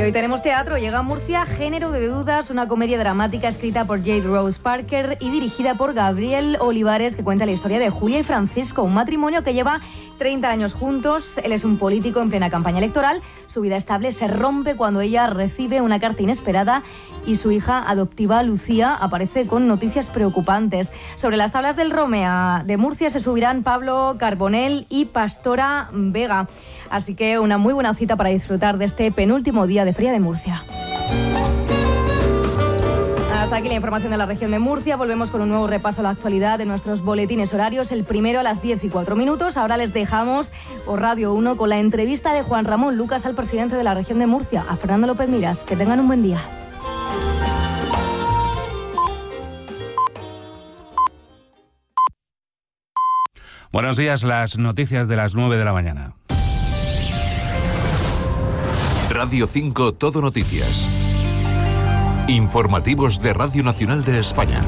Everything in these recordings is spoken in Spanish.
hoy tenemos teatro. Llega a Murcia Género de Dudas, una comedia dramática escrita por Jade Rose Parker y dirigida por Gabriel Olivares, que cuenta la historia de Julia y Francisco, un matrimonio que lleva 30 años juntos. Él es un político en plena campaña electoral. Su vida estable se rompe cuando ella recibe una carta inesperada y su hija adoptiva, Lucía, aparece con noticias preocupantes. Sobre las tablas del Romea de Murcia se subirán Pablo Carbonell y Pastora Vega. Así que una muy buena cita para disfrutar de este penúltimo día de Feria de Murcia. Hasta aquí la información de la región de Murcia. Volvemos con un nuevo repaso a la actualidad de nuestros boletines horarios. El primero a las 10:04. Ahora les dejamos por Radio 1 con la entrevista de Juan Ramón Lucas al presidente de la región de Murcia, a Fernando López Miras. Que tengan un buen día. Buenos días, las noticias de las 9 de la mañana. Radio 5 Todo Noticias. Informativos de Radio Nacional de España.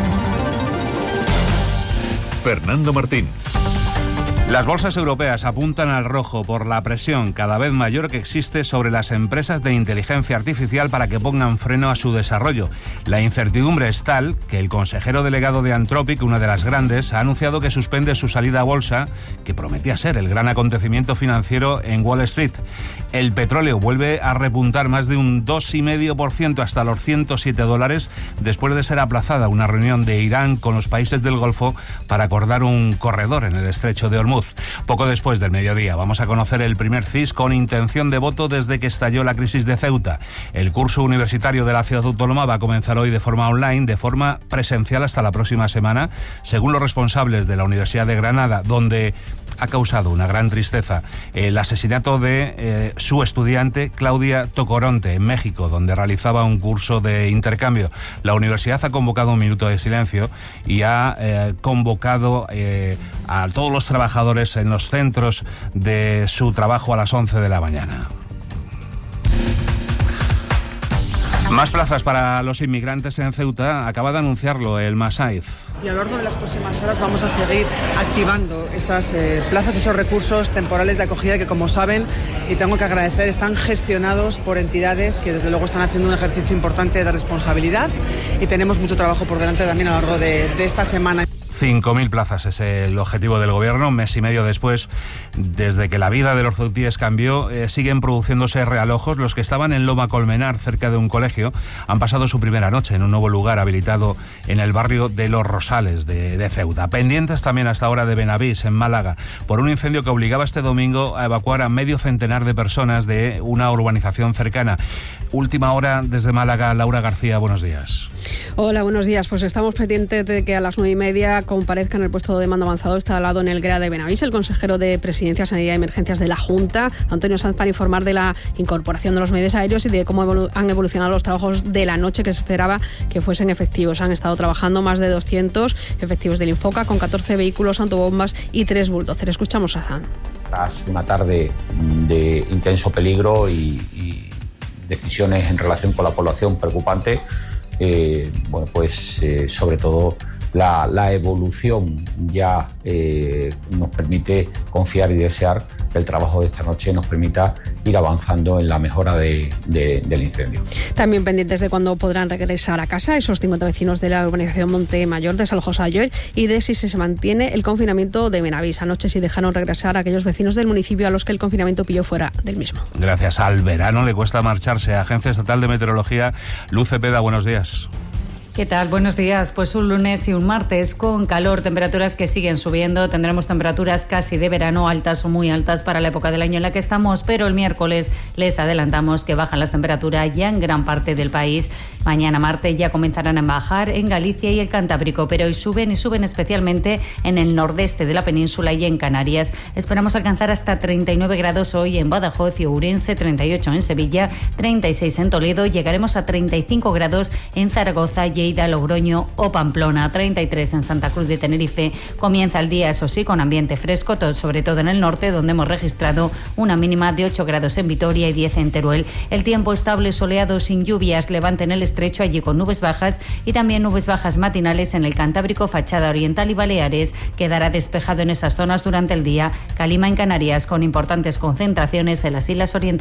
Fernando Martín. Las bolsas europeas apuntan al rojo por la presión cada vez mayor que existe sobre las empresas de inteligencia artificial para que pongan freno a su desarrollo. La incertidumbre es tal que el consejero delegado de Anthropic, una de las grandes, ha anunciado que suspende su salida a bolsa, que prometía ser el gran acontecimiento financiero en Wall Street. El petróleo vuelve a repuntar más de un 2,5% hasta los $107 después de ser aplazada una reunión de Irán con los países del Golfo para acordar un corredor en el estrecho de Hormuz. Poco después del mediodía vamos a conocer el primer CIS con intención de voto desde que estalló la crisis de Ceuta. El curso universitario de la ciudad autónoma va a comenzar hoy de forma online, de forma presencial hasta la próxima semana, según los responsables de la Universidad de Granada, donde ha causado una gran tristeza el asesinato de su estudiante Claudia Tocoronte en México, donde realizaba un curso de intercambio. La universidad ha convocado un minuto de silencio y ha convocado a todos los trabajadores en los centros de su trabajo a las 11 de la mañana. Más plazas para los inmigrantes en Ceuta, acaba de anunciarlo el Masaiz. Y a lo largo de las próximas horas vamos a seguir activando esas plazas, esos recursos temporales de acogida que, como saben, y tengo que agradecer, están gestionados por entidades que desde luego están haciendo un ejercicio importante de responsabilidad y tenemos mucho trabajo por delante también a lo largo de esta semana. 5.000 plazas es el objetivo del gobierno. Un mes y medio después, desde que la vida de los ceutíes cambió, siguen produciéndose realojos. Los que estaban en Loma Colmenar, cerca de un colegio, han pasado su primera noche en un nuevo lugar habilitado en el barrio de Los Rosales de Ceuta. Pendientes también hasta ahora de Benavís, en Málaga, por un incendio que obligaba este domingo a evacuar a medio centenar de personas de una urbanización cercana. Última hora desde Málaga, Laura García, buenos días. Hola, buenos días. Pues estamos pendientes de que a las 9:30 comparezca en el puesto de mando avanzado instalado en el GREA de Benavís el consejero de Presidencia, Sanidad y Emergencias de la Junta, Antonio Sanz, para informar de la incorporación de los medios aéreos y de cómo han evolucionado los trabajos de la noche, que se esperaba que fuesen efectivos. Han estado trabajando más de 200 efectivos del Infoca con 14 vehículos, autobombas y 3 bulldozers. Escuchamos a Sanz. Tras una tarde de intenso peligro y decisiones en relación con la población preocupante, sobre todo la evolución ya nos permite confiar y desear que el trabajo de esta noche nos permita ir avanzando en la mejora del incendio. También pendientes de cuándo podrán regresar a casa esos 50 vecinos de la urbanización Montemayor de Saljosa Ayoy y de si se mantiene el confinamiento de Benavís. Anoche sí dejaron regresar a aquellos vecinos del municipio a los que el confinamiento pilló fuera del mismo. Gracias al verano le cuesta marcharse. Agencia Estatal de Meteorología, Luz Cepeda, buenos días. ¿Qué tal? Buenos días. Pues un lunes y un martes con calor, temperaturas que siguen subiendo. Tendremos temperaturas casi de verano, altas o muy altas para la época del año en la que estamos, pero el miércoles les adelantamos que bajan las temperaturas ya en gran parte del país. Mañana martes ya comenzarán a bajar en Galicia y el Cantábrico, pero hoy suben y suben especialmente en el nordeste de la península y en Canarias. Esperamos alcanzar hasta 39 grados hoy en Badajoz y Ourense, 38 en Sevilla, 36 en Toledo. Llegaremos a 35 grados en Zaragoza, Lleida, Logroño o Pamplona, 33 en Santa Cruz de Tenerife. Comienza el día, eso sí, con ambiente fresco, sobre todo en el norte, donde hemos registrado una mínima de 8 grados en Vitoria y 10 en Teruel. El tiempo estable, soleado, sin lluvias, levante en el estrecho, allí con nubes bajas y también nubes bajas matinales en el Cantábrico, Fachada Oriental y Baleares. Quedará despejado en esas zonas durante el día. Calima en Canarias, con importantes concentraciones en las islas orientales.